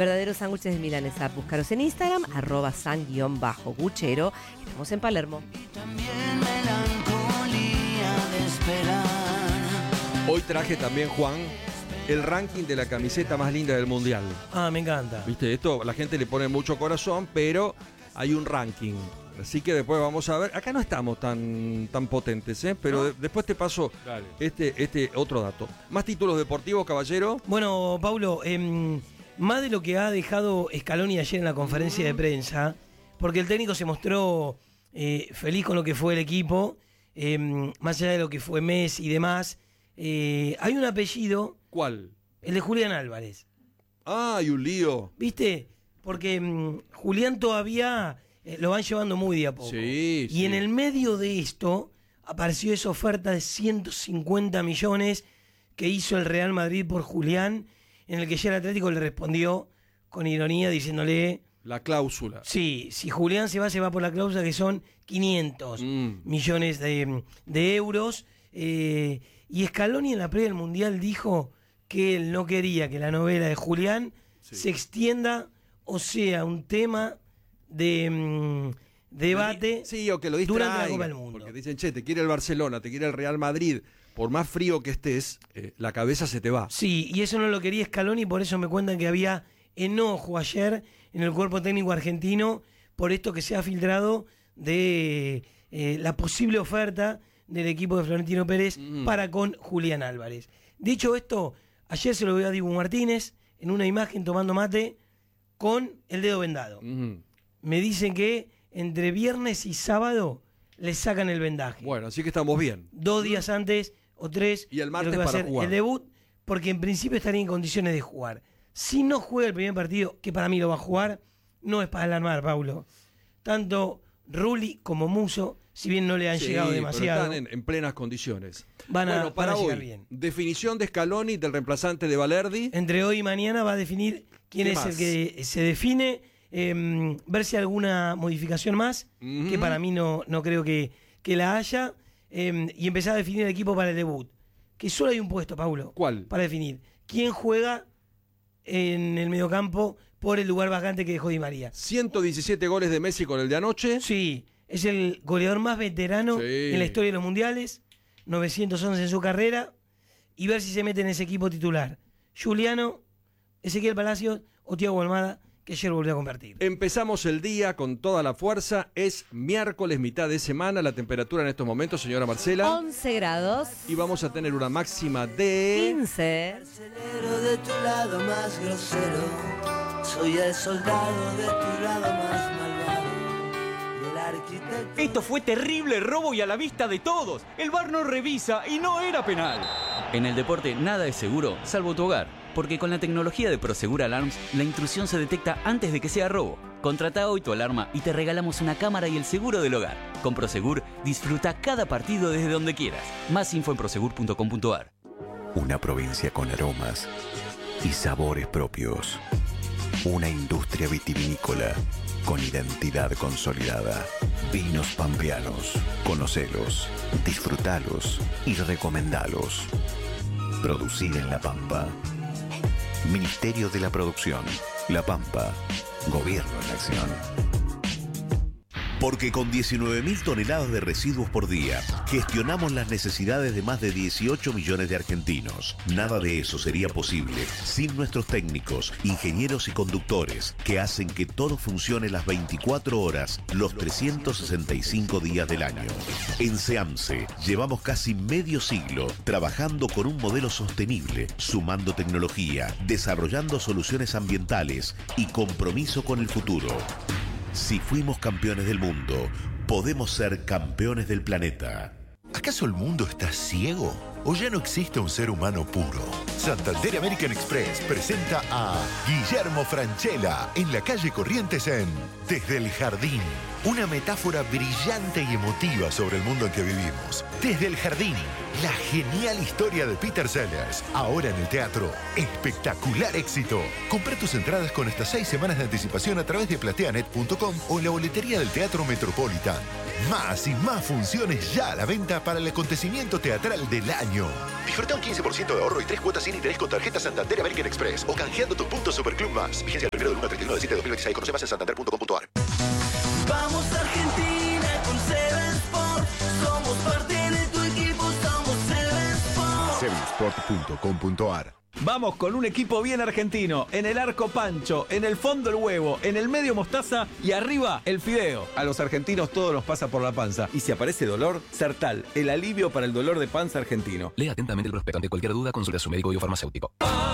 Verdaderos sándwiches de milanesa. Búscaros en Instagram, @san_guchero. Estamos en Palermo. También melancolía de esperar. Hoy traje también, Juan, el ranking de la camiseta más linda del mundial. Me encanta. Viste, esto la gente le pone mucho corazón, pero hay un ranking. Así que después vamos a ver. Acá no estamos tan potentes, pero ¿no? Después te paso este otro dato. ¿Más títulos deportivos, caballero? Bueno, Paulo, más de lo que ha dejado Scaloni ayer en la conferencia de prensa, porque el técnico se mostró feliz con lo que fue el equipo, más allá de lo que fue Messi y demás. Hay un apellido. ¿Cuál? El de Julián Álvarez. Hay un lío. ¿Viste? Porque Julián todavía lo van llevando muy de a poco. Sí, y en el medio de esto apareció esa oferta de 150 millones que hizo el Real Madrid por Julián, en el que ya el Atlético le respondió con ironía diciéndole... La cláusula. Sí, si Julián se va por la cláusula, que son 500 millones de euros. Y Scaloni en la previa del Mundial dijo que él no quería que la novela de Julián se extienda o sea un tema de debate o que lo distraiga, durante la Copa del Mundo. Porque dicen, te quiere el Barcelona, te quiere el Real Madrid, por más frío que estés, la cabeza se te va. Sí, y eso no lo quería Scaloni, por eso me cuentan que había enojo ayer en el cuerpo técnico argentino por esto que se ha filtrado de la posible oferta del equipo de Florentino Pérez para con Julián Álvarez. Dicho esto, ayer se lo vio a Dibu Martínez en una imagen tomando mate con el dedo vendado. Me dicen que entre viernes y sábado le sacan el vendaje. Bueno, así que estamos bien. 2 días antes o 3 y el martes que va para a ser jugar el debut, porque en principio estaría en condiciones de jugar. Si no juega el primer partido, que para mí lo va a jugar, no es para alarmar, Paulo. Tanto Rulli como Musso, si bien no le han llegado demasiado, pero están en plenas condiciones. Van a para llegar hoy, bien. Definición de Scaloni del reemplazante de Valerdi. Entre hoy y mañana va a definir quién es el que se define, ver si hay alguna modificación más, que para mí no creo que la haya, y empezar a definir el equipo para el debut. Que solo hay un puesto, Paulo. ¿Cuál? Para definir quién juega en el mediocampo por el lugar vacante que dejó Di María. 117 goles de Messi con el de anoche. Sí, es el goleador más veterano en la historia de los mundiales, 911 en su carrera, y ver si se mete en ese equipo titular Juliano, Ezequiel Palacios o Thiago Almada, que ayer volvió a convertir. Empezamos el día con toda la fuerza. Es miércoles, mitad de semana. La temperatura en estos momentos, señora Marcela, 11 grados. Y vamos a tener una máxima de 15. Carcelero de tu lado más grosero, soy el soldado de tu lado más malvado. Y el arquitecto. Esto fue terrible robo y a la vista de todos. El VAR no revisa y no era penal. En el deporte nada es seguro, salvo tu hogar. Porque con la tecnología de Prosegur Alarms, la intrusión se detecta antes de que sea robo. Contrata hoy tu alarma y te regalamos una cámara y el seguro del hogar. Con Prosegur, disfruta cada partido desde donde quieras. Más info en prosegur.com.ar. Una provincia con aromas y sabores propios. Una industria vitivinícola con identidad consolidada. Vinos pampeanos. Conocelos, disfrutalos y recomendalos. Producir en La Pampa. Ministerio de la Producción, La Pampa, Gobierno en Acción. Porque con 19.000 toneladas de residuos por día, gestionamos las necesidades de más de 18 millones de argentinos. Nada de eso sería posible sin nuestros técnicos, ingenieros y conductores, que hacen que todo funcione las 24 horas, los 365 días del año. En SEAMSE llevamos casi medio siglo trabajando con un modelo sostenible, sumando tecnología, desarrollando soluciones ambientales y compromiso con el futuro. Si fuimos campeones del mundo, podemos ser campeones del planeta. ¿Acaso el mundo está ciego? ¿O ya no existe un ser humano puro? Santander American Express presenta a Guillermo Francella en la calle Corrientes en Desde el Jardín. Una metáfora brillante y emotiva sobre el mundo en que vivimos. Desde el Jardín, la genial historia de Peter Sellers. Ahora en el teatro. Espectacular éxito. Comprá tus entradas con hasta 6 semanas de anticipación a través de plateanet.com o en la boletería del Teatro Metropolitan. Más y más funciones ya a la venta para el acontecimiento teatral del año. Disfruta un 15% de ahorro y 3 cuotas sin sin interés con tarjeta Santander American Express o canjeando tus puntos Superclub Más. Vigencia del 1 del 1 al 31 de 7 de 2026. Conoce más en santander.com.ar. Vamos Argentina con Seven Sport. Somos parte de tu equipo, somos Seven Sport. Sevensport.com.ar. Vamos con un equipo bien argentino. En el arco Pancho, en el fondo el huevo, en el medio mostaza y arriba el fideo. A los argentinos todo nos pasa por la panza. Y si aparece dolor, Sertal, el alivio para el dolor de panza argentino. Lea atentamente el prospecto. Ante cualquier duda, consulte a su médico biofarmacéutico.